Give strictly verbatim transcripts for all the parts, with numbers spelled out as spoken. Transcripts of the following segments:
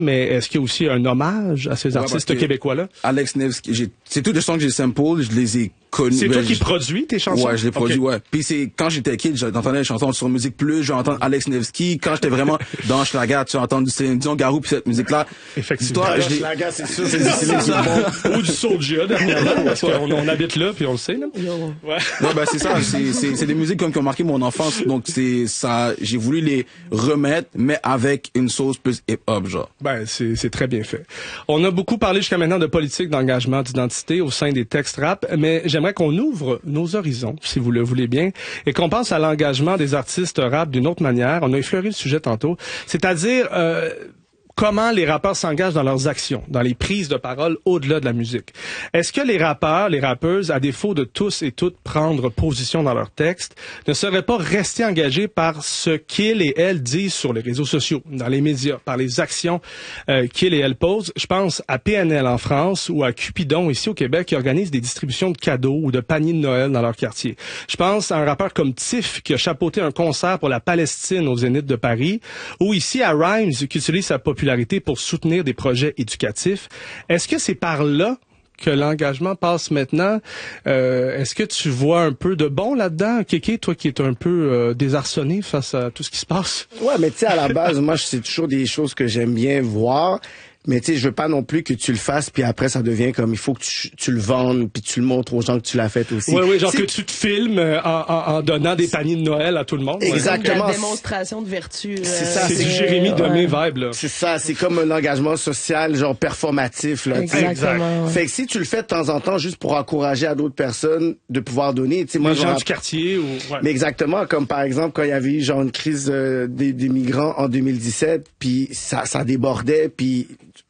Mais est-ce qu'il y a aussi un hommage à ces ouais, artistes québécois-là? Alex Nevsky, j'ai, c'est tous les sons que j'ai sample, je les ai connus. C'est ben, toi qui je, produis tes chansons? Ouais, je les produis, okay. ouais. Puis c'est, quand j'étais kid, j'entendais les chansons sur Musique Plus, j'entends Alex Nevsky. Quand j'étais vraiment dans Schlager, tu entends du Céline Dion, Garou, puis cette musique-là. Effectivement. Toi, je je Schlager, c'est sûr, c'est, c'est, c'est, c'est bon. Ou du Soulja, dernièrement, parce qu'on on habite là, puis on le sait, là. Ouais. Non, ben, c'est ça, c'est, c'est, c'est des musiques comme qui ont marqué mon enfance, donc c'est, ça, j'ai voulu les remettre, mais avec une sauce plus hip-hop, genre. Ben, c'est, c'est très bien fait. On a beaucoup parlé jusqu'à maintenant de politique, d'engagement, d'identité au sein des textes rap, mais j'aimerais qu'on ouvre nos horizons, si vous le voulez bien, et qu'on pense à l'engagement des artistes rap d'une autre manière. On a effleuré le sujet tantôt, c'est-à-dire euh, comment les rappeurs s'engagent dans leurs actions, dans les prises de parole au-delà de la musique. Est-ce que les rappeurs, les rappeuses, à défaut de tous et toutes prendre position dans leurs textes, ne seraient pas restés engagés par ce qu'ils et elles disent sur les réseaux sociaux, dans les médias, par les actions euh, qu'ils et elles posent? Je pense à P N L en France ou à Cupidon ici au Québec qui organisent des distributions de cadeaux ou de paniers de Noël dans leur quartier. Je pense à un rappeur comme Tiff qui a chapeauté un concert pour la Palestine au Zénith de Paris, ou ici à Rhymes qui utilise sa popularité pour soutenir des projets éducatifs. Est-ce que c'est par là que l'engagement passe maintenant? Euh, est-ce que tu vois un peu de bon là-dedans? Kéké, toi qui es un peu euh, désarçonné face à tout ce qui se passe. Ouais, mais tu sais, à la base, moi, c'est toujours des choses que j'aime bien voir. Mais tu sais, je veux pas non plus que tu le fasses puis après ça devient comme il faut que tu, tu le vendes puis tu le montres aux gens que tu l'as fait aussi. Oui, oui, genre c'est... que tu te filmes en, en, en donnant des paniers de Noël à tout le monde. Exactement. La démonstration de vertu. Euh, c'est ça. C'est, c'est du Jérémy ouais. Demé vibe, là. C'est ça, c'est comme un engagement social, genre performatif, là. Exactement. Ouais. Fait que si tu le fais de temps en temps juste pour encourager à d'autres personnes de pouvoir donner, tu sais, moi, les gens genre, du quartier ou. Ouais. Mais exactement, comme par exemple quand il y avait eu genre une crise euh, des, des migrants en deux mille dix-sept, puis ça, ça débordait, puis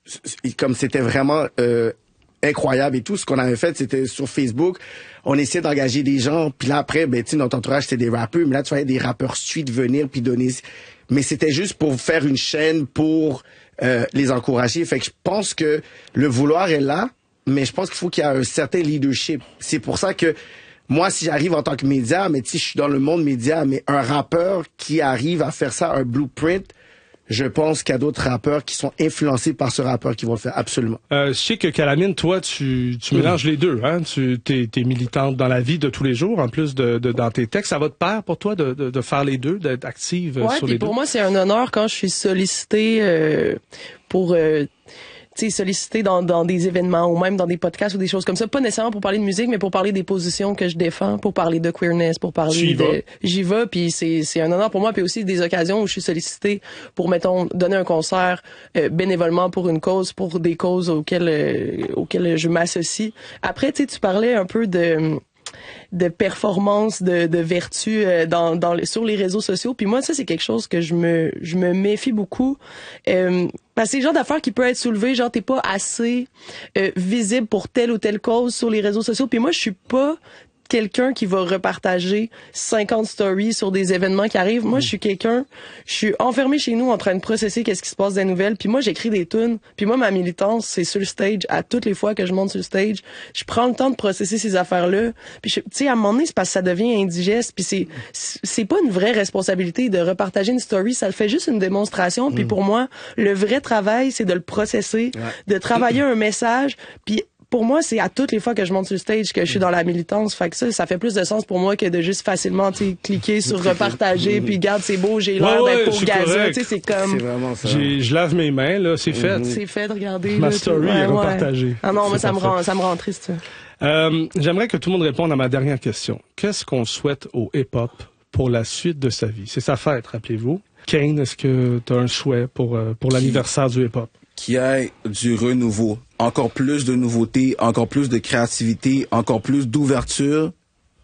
comme c'était vraiment euh, incroyable et tout, ce qu'on avait fait, c'était sur Facebook, on essayait d'engager des gens, puis là après, ben tu sais, notre entourage c'était des rappeurs, mais là tu voyais des rappeurs street venir puis donner, mais c'était juste pour faire une chaîne pour euh, les encourager. Fait que je pense que le vouloir est là, mais je pense qu'il faut qu'il y ait un certain leadership. C'est pour ça que moi, si j'arrive en tant que média, mais tu sais, je suis dans le monde média, mais un rappeur qui arrive à faire ça, un blueprint, je pense qu'il y a d'autres rappeurs qui sont influencés par ce rappeur qui vont le faire, absolument. Euh, je sais que Calamine, toi, tu, tu mélanges mmh. les deux, hein. Tu t'es, t'es militante dans la vie de tous les jours, en plus de, de dans tes textes. Ça va de pair pour toi de, de, de faire les deux, d'être active ouais, sur les deux? Ouais, puis pour moi, c'est un honneur quand je suis sollicitée euh, pour... Euh, tu sais, sollicité dans, dans des événements ou même dans des podcasts ou des choses comme ça. Pas nécessairement pour parler de musique, mais pour parler des positions que je défends, pour parler de queerness, pour parler J'y de... vais. J'y vais, puis c'est, c'est un honneur pour moi. Puis aussi des occasions où je suis sollicité pour, mettons, donner un concert euh, bénévolement pour une cause, pour des causes auxquelles, euh, auxquelles je m'associe. Après, tu sais, tu parlais un peu de... de performance, de, de vertu euh, dans, dans le, sur les réseaux sociaux. Puis moi, ça, c'est quelque chose que je me je me méfie beaucoup. Euh, parce que c'est le genre d'affaires qui peut être soulevé, genre t'es pas assez euh, visible pour telle ou telle cause sur les réseaux sociaux. Puis moi, je suis pas quelqu'un qui va repartager cinquante stories sur des événements qui arrivent. Moi, je suis quelqu'un, je suis enfermé chez nous en train de processer qu'est-ce qui se passe des nouvelles. Puis moi, j'écris des tunes. Puis moi, ma militance, c'est sur le stage. À toutes les fois que je monte sur le stage, je prends le temps de processer ces affaires-là. Puis tu sais, à un moment donné, c'est parce que ça devient indigeste. Puis c'est c'est pas une vraie responsabilité de repartager une story. Ça le fait juste une démonstration. Puis pour moi, le vrai travail, c'est de le processer, ouais. de travailler un message. Puis pour moi, c'est à toutes les fois que je monte sur le stage que je suis dans la militance. Fait que ça, ça fait plus de sens pour moi que de juste facilement, tu sais, cliquer sur repartager, puis regarde, c'est beau, j'ai l'air ouais, d'être ouais, pour Gaza. Tu sais, c'est comme... C'est vraiment ça. J'ai, je lave mes mains, là, c'est fait. Mm-hmm. C'est fait de regarder. Ma là, story ouais, est ouais. repartagée. Ah non, moi, c'est ça me rend, ça me rend triste. Euh, j'aimerais que tout le monde réponde à ma dernière question. Qu'est-ce qu'on souhaite au hip-hop pour la suite de sa vie? C'est sa fête, rappelez-vous. Kane, est-ce que tu as un souhait pour, euh, pour l'anniversaire du hip-hop? Qu'il y ait du renouveau, encore plus de nouveautés, encore plus de créativité, encore plus d'ouverture,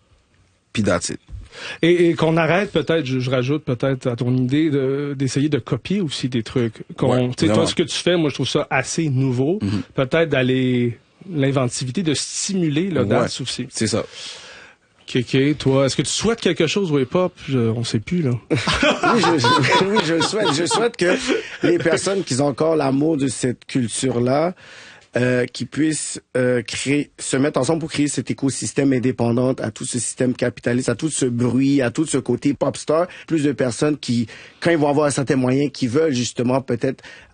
puis that's it. Et, et qu'on arrête peut-être, je, je rajoute peut-être à ton idée, de, d'essayer de copier aussi des trucs. Qu'on, ouais, tu sais, toi, ce que tu fais, moi, je trouve ça assez nouveau. Mm-hmm. Peut-être d'aller, l'inventivité, de stimuler l'audace ouais, aussi. C'est ça. Kéké, toi, est-ce que tu souhaites quelque chose au hip-hop? Je, on sait plus, là. oui, je, je, oui, je souhaite. Je souhaite que les personnes qui ont encore l'amour de cette culture-là, euh, qui puissent euh, créer, se mettre ensemble pour créer cet écosystème indépendant à tout ce système capitaliste, à tout ce bruit, à tout ce côté pop star. Plus de personnes qui, quand ils vont avoir un certain moyen, qui veulent justement peut-être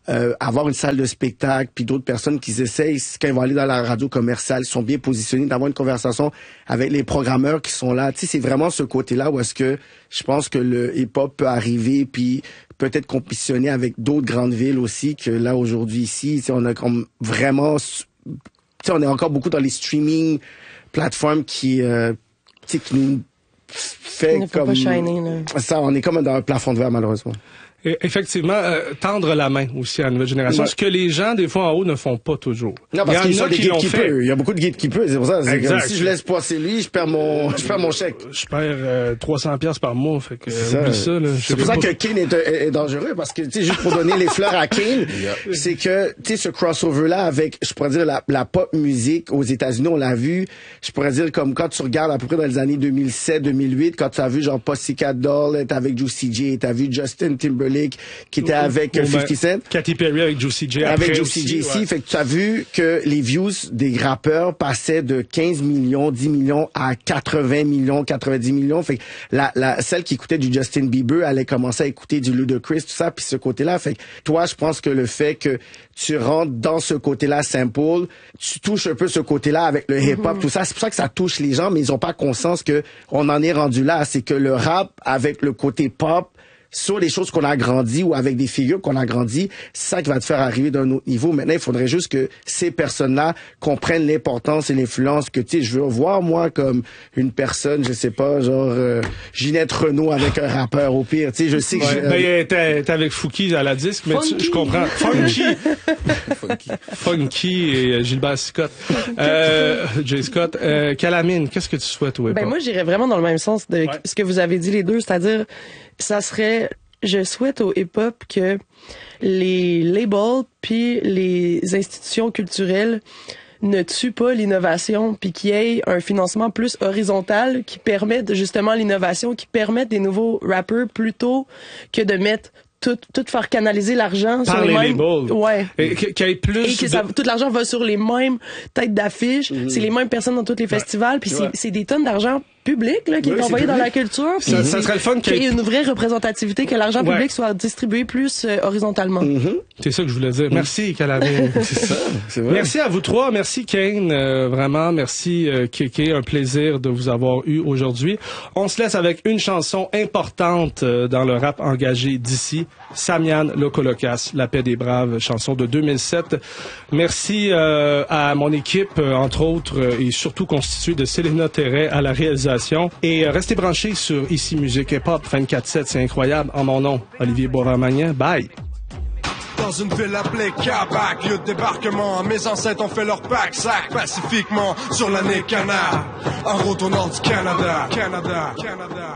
euh, avoir une salle de spectacle, puis d'autres personnes qui essayent, quand ils vont aller dans la radio commerciale, ils sont bien positionnés, d'avoir une conversation avec les programmeurs qui sont là. Tu sais, c'est vraiment ce côté-là où est-ce que je pense que le hip-hop peut arriver, puis peut-être compétitionner avec d'autres grandes villes aussi, que là, aujourd'hui, ici, tu sais, on a comme vraiment... Tu sais, on est encore beaucoup dans les streaming plateformes qui, euh, tu sais, qui nous fait ne faut comme... pas shiner, là. Ça, on est comme dans un plafond de verre, malheureusement. Et effectivement, euh, tendre la main aussi à la nouvelle génération, Ouais. ce que les gens, des fois, en haut, ne font pas toujours. Non, Il parce y en qu'ils sont a des qui l'ont fait. gatekeepers. Il y a beaucoup de gatekeepers, c'est pour ça. C'est Exact. comme, si je laisse passer lui, je perds mon, je perds mon chèque. Je perds euh, trois cents piastres par mois, fait que C'est oublie ça. ça. Là. C'est pour ça que Kane est, est, est dangereux, parce que, tu sais, juste pour donner les fleurs à Kane, c'est que, tu sais, ce crossover-là avec, je pourrais dire, la, la pop musique aux États-Unis, on l'a vu, je pourrais dire, comme quand tu regardes à peu près dans les années deux mille sept, deux mille huit, quand tu as vu, genre, Pussycat Doll, t'as avec Juicy J, t'as vu Justin Timberlake, qui était avec euh, Ou ben, fifty Cent. Katy Perry avec Juicy J. Après Avec Juicy aussi, J C, ouais. fait que tu as vu que les views des rappeurs passaient de quinze millions, dix millions à quatre-vingts millions, quatre-vingt-dix millions. Fait que la, la, celle qui écoutait du Justin Bieber allait commencer à écouter du Ludacris, tout ça, puis ce côté-là. Fait que toi, je pense que le fait que tu rentres dans ce côté-là simple, tu touches un peu ce côté-là avec le hip-hop, tout ça. C'est pour ça que ça touche les gens, mais ils ont pas conscience que on en est rendu là. C'est que le rap avec le côté pop, sur les choses qu'on a grandi ou avec des figures qu'on a grandi, c'est ça qui va te faire arriver d'un autre niveau. Maintenant, il faudrait juste que ces personnes-là comprennent l'importance et l'influence que, tu sais, je veux voir, moi, comme une personne, je sais pas, genre euh, Ginette Renault avec un rappeur, au pire. Tu sais, je sais que... Ouais, je, ben, euh, t'es, t'es avec Fouki à la disque, mais tu, Funky. je comprends. Funky. Funky. Funky et euh, Gilbert Scott. Euh, Jay Scott. Euh, Calamine, qu'est-ce que tu souhaites au hip-hop? Ben moi, j'irais vraiment dans le même sens de Ouais. ce que vous avez dit les deux, c'est-à-dire, ça serait, je souhaite au hip-hop que les labels puis les institutions culturelles ne tuent pas l'innovation, puis qu'il y ait un financement plus horizontal qui permette justement l'innovation, qui permette des nouveaux rappers plutôt que de mettre tout, tout faire canaliser l'argent Par sur les, les mêmes... labels. Ouais. Et que- qu'il y ait plus Et que de- ça, tout l'argent va sur les mêmes têtes d'affiche, c'est les mêmes personnes dans tous les festivals, puis c'est, Ouais. c'est des tonnes d'argent public là, qui Oui, est c'est envoyé dans public. la culture. Puis Ça- ça serait le fun qu'il y ait- qu'il y ait une vraie représentativité, que l'argent Ouais. public soit distribué plus euh, horizontalement. C'est ça que je voulais dire. Merci, Calamine. c'est ça, c'est vrai. Merci à vous trois. Merci, Kane. Euh, vraiment, merci, euh, Kéké. Un plaisir de vous avoir eu aujourd'hui. On se laisse avec une chanson importante euh, dans le rap engagé d'ici. Samian Lokolocas, La paix des braves, chanson de deux mille sept. Merci euh, à mon équipe, euh, entre autres, euh, et surtout constituée de Célina Terret à la réalisation. Et euh, restez branchés sur Ici Musique Hip Hop vingt-quatre sept. C'est incroyable. En mon nom, Olivier Boivin-Magnan. Bye. Dans une ville appelée Québec, lieu de débarquement, mes ancêtres ont fait leur pack sac pacifiquement sur l'année Canard. En route au nord du Canada, Canada, Canada.